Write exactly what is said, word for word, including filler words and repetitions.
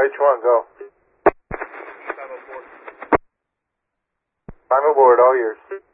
H one, go. five oh four. I'm aboard, all yours.